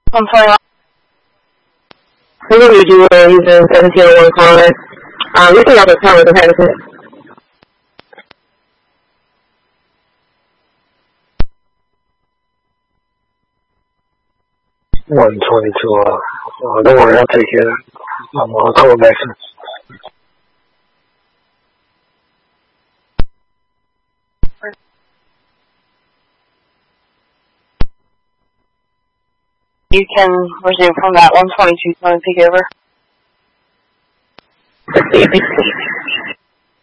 121. We're going to do using 1701 caller. We can have a time with the Patterson. Don't worry, I'll take care of it. I'll call back soon. You can resume from that 122 phone and take over.